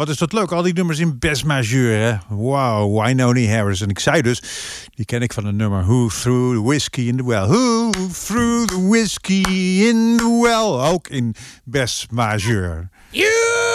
wat is dat leuk. Al die nummers in bes majeur, hè. Wow, Wynonie Harris. En ik zei dus, die ken ik van het nummer Who Threw the Whiskey in the Well. Who threw the whiskey in the well? Ook in bes majeur.